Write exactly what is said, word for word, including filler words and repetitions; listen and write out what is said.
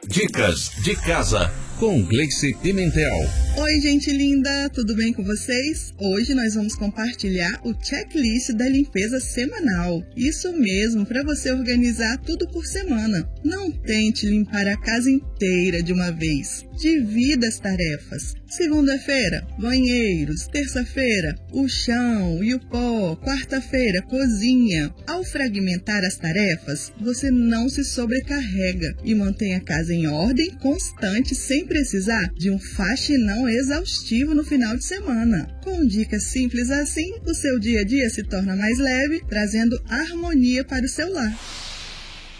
Dicas de casa com Gleice Pimentel. Oi, gente linda, tudo bem com vocês? Hoje nós vamos compartilhar o checklist da limpeza semanal. Isso mesmo, para você organizar tudo por semana. Não tente limpar a casa inteira de uma vez. Divida as tarefas. Segunda-feira, banheiros. Terça-feira, o chão e o pó. Quarta-feira, cozinha. Ao fragmentar as tarefas, você não se sobrecarrega e mantém a casa em ordem constante sem precisar de um faxinão exaustivo no final de semana. Com dicas simples assim, o seu dia a dia se torna mais leve, trazendo harmonia para o seu lar.